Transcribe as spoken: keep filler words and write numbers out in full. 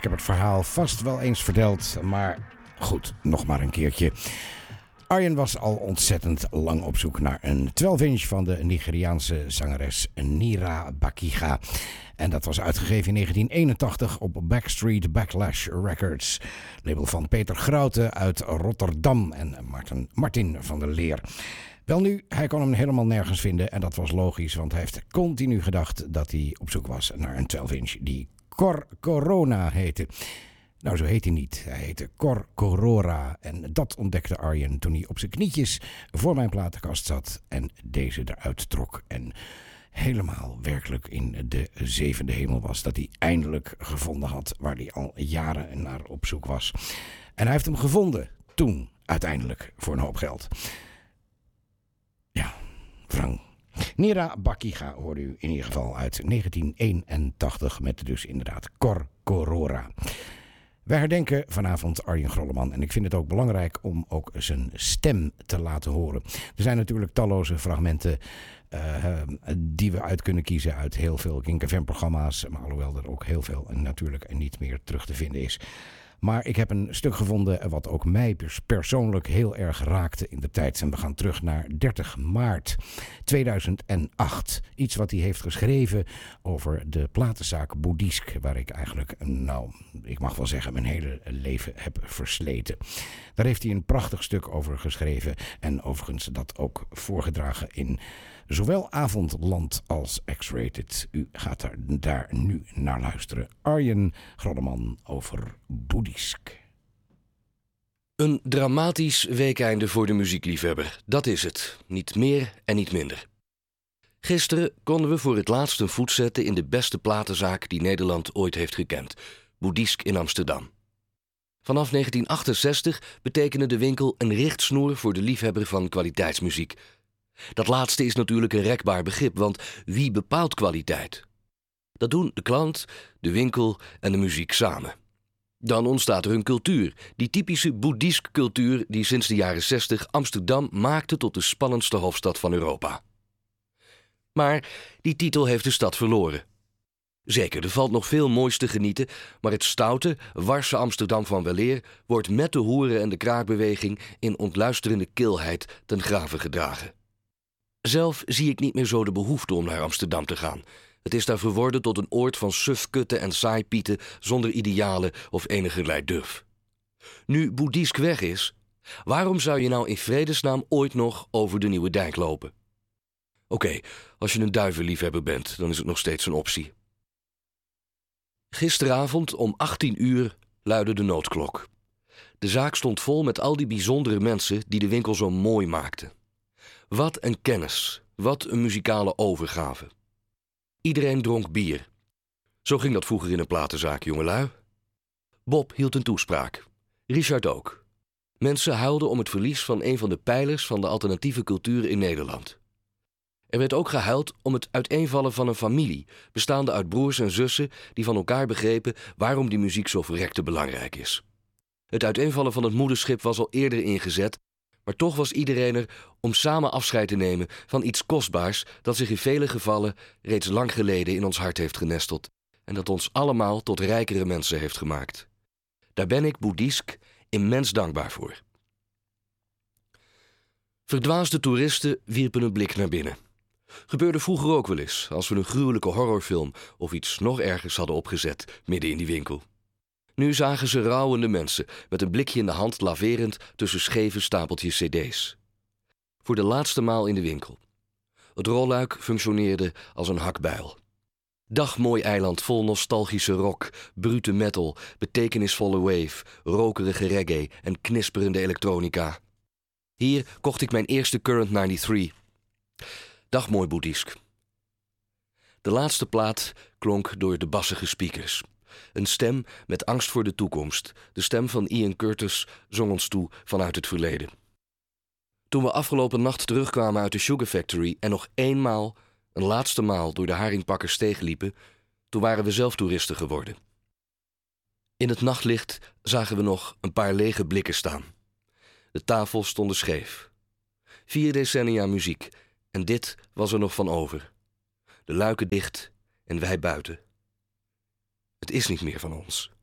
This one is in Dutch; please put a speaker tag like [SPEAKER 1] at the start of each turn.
[SPEAKER 1] Ik heb het verhaal vast wel eens verteld, maar goed, nog maar een keertje. Arjen was al ontzettend lang op zoek naar een twaalf inch van de Nigeriaanse zangeres Nira Bakiga. En dat was uitgegeven in negentien eenentachtig op Backstreet Backlash Records. Label van Peter Groute uit Rotterdam en Martin, Martin van der Leer. Welnu, hij kon hem helemaal nergens vinden en dat was logisch, want hij heeft continu gedacht dat hij op zoek was naar een twaalf inch die Cor Corona heette. Nou, zo heet hij niet. Hij heette Cor Corora en dat ontdekte Arjen toen hij op zijn knietjes voor mijn platenkast zat en deze eruit trok en helemaal werkelijk in de zevende hemel was, dat hij eindelijk gevonden had waar hij al jaren naar op zoek was. En hij heeft hem gevonden toen, uiteindelijk, voor een hoop geld. Ja, wrang. Nira Bakiga hoorde u in ieder geval uit negentien eenentachtig met dus inderdaad Cor Corora. Wij herdenken vanavond Arjen Grolleman en ik vind het ook belangrijk om ook zijn stem te laten horen. Er zijn natuurlijk talloze fragmenten uh, die we uit kunnen kiezen uit heel veel Kink F M-programma's, maar alhoewel er ook heel veel natuurlijk niet meer terug te vinden is. Maar ik heb een stuk gevonden wat ook mij persoonlijk heel erg raakte in de tijd. En we gaan terug naar dertig maart tweeduizend acht. Iets wat hij heeft geschreven over de platenzaak Boeddhisk, waar ik eigenlijk, nou, ik mag wel zeggen, mijn hele leven heb versleten. Daar heeft hij een prachtig stuk over geschreven. En overigens dat ook voorgedragen in zowel Avondland als X-Rated. U gaat daar, daar nu naar luisteren. Arjen Grolleman over Boeddhisk.
[SPEAKER 2] Een dramatisch weekeinde voor de muziekliefhebber. Dat is het. Niet meer en niet minder. Gisteren konden we voor het laatst een voet zetten in de beste platenzaak die Nederland ooit heeft gekend. Boeddhisk in Amsterdam. Vanaf negentien achtenzestig betekende de winkel een richtsnoer voor de liefhebber van kwaliteitsmuziek. Dat laatste is natuurlijk een rekbaar begrip, want wie bepaalt kwaliteit? Dat doen de klant, de winkel en de muziek samen. Dan ontstaat er een cultuur, die typische boeddhisk cultuur die sinds de jaren zestig Amsterdam maakte tot de spannendste hoofdstad van Europa. Maar die titel heeft de stad verloren. Zeker, er valt nog veel moois te genieten, maar het stoute, warse Amsterdam van weleer wordt met de hoeren en de kraakbeweging in ontluisterende kilheid ten grave gedragen. Zelf zie ik niet meer zo de behoefte om naar Amsterdam te gaan. Het is daar verworden tot een oord van sufkutten en saaipieten zonder idealen of enigerlei durf. Nu Boeddhisk weg is, waarom zou je nou in vredesnaam ooit nog over de Nieuwe Dijk lopen? Oké, okay, als je een duivenliefhebber bent, dan is het nog steeds een optie. Gisteravond om achttien uur luidde de noodklok. De zaak stond vol met al die bijzondere mensen die de winkel zo mooi maakten. Wat een kennis, wat een muzikale overgave. Iedereen dronk bier. Zo ging dat vroeger in een platenzaak, jongelui. Bob hield een toespraak. Richard ook. Mensen huilden om het verlies van een van de pijlers van de alternatieve cultuur in Nederland. Er werd ook gehuild om het uiteenvallen van een familie, bestaande uit broers en zussen die van elkaar begrepen waarom die muziek zo verrekte belangrijk is. Het uiteenvallen van het moederschip was al eerder ingezet, maar toch was iedereen er om samen afscheid te nemen van iets kostbaars dat zich in vele gevallen reeds lang geleden in ons hart heeft genesteld en dat ons allemaal tot rijkere mensen heeft gemaakt. Daar ben ik Boeddhisk immens dankbaar voor. Verdwaasde toeristen wierpen een blik naar binnen. Gebeurde vroeger ook wel eens, als we een gruwelijke horrorfilm of iets nog ergers hadden opgezet midden in die winkel. Nu zagen ze rouwende mensen met een blikje in de hand laverend tussen scheve stapeltjes cd's. Voor de laatste maal in de winkel. Het rolluik functioneerde als een hakbijl. Dagmooi eiland vol nostalgische rock, brute metal, betekenisvolle wave, rokerige reggae en knisperende elektronica. Hier kocht ik mijn eerste Current negenennegentig. Dag mooi Boeddhisk. De laatste plaat klonk door de bassige speakers. Een stem met angst voor de toekomst. De stem van Ian Curtis zong ons toe vanuit het verleden. Toen we afgelopen nacht terugkwamen uit de Sugar Factory en nog eenmaal, een laatste maal door de haringpakkerssteeg liepen, toen waren we zelf toeristen geworden. In het nachtlicht zagen we nog een paar lege blikken staan. De tafels stonden scheef. Vier decennia muziek en dit was er nog van over. De luiken dicht en wij buiten. Het is niet meer van ons.